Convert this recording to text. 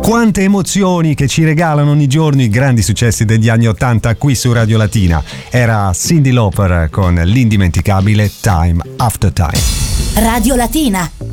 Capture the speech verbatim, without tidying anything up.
Quante emozioni che ci regalano ogni giorno i grandi successi degli anni ottanta qui su Radio Latina. Era Cyndi Lauper con l'indimenticabile Time After Time. Radio Latina.